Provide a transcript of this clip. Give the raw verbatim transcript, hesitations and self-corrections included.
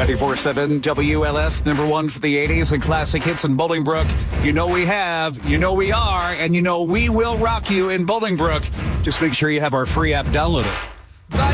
ninety-four point seven W L S, number one for the eighties and classic hits in Bolingbrook. You know we have, you know we are, and you know we will rock you in Bolingbrook. Just make sure you have our free app downloaded.